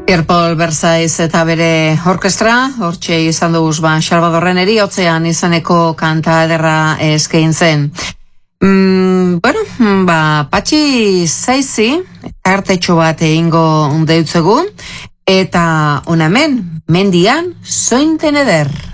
Pierpol Berzaiz eta bere orkestra, hortxe izan duguz Salvadorren eriotzean izaneko kanta ederra eskaintzen. Patxi Zaizi, artetxo bat egingo deutzegu, eta onamen, mendian, zointen eder.